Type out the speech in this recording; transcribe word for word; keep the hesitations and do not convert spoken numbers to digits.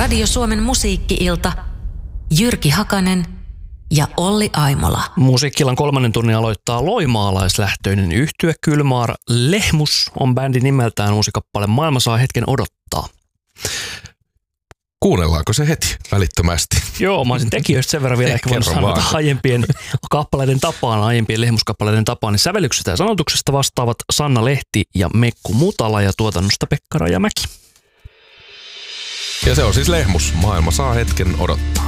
Radio Suomen musiikki-ilta, Jyrki Hakanen ja Olli Aimola. Musiikkilan kolmannen tunnin aloittaa loimaalaislähtöinen yhtye Kylmaar. Lehmus on bändin nimeltään, uusi kappale Maailma saa hetken odottaa. Kuunnellaanko se heti välittömästi? Joo, mä olisin tekijöistä sen verran vielä ehkä voinut sanoa aiempien kappaleiden tapaan, aiempien Lehmuskappaleiden tapaan, niin sävellyksestä ja sanotuksesta vastaavat Sanna Lehti ja Mekku Mutala ja tuotannosta Pekka Rajamäki. Ja se on siis Lehmus. Maailma saa hetken odottaa.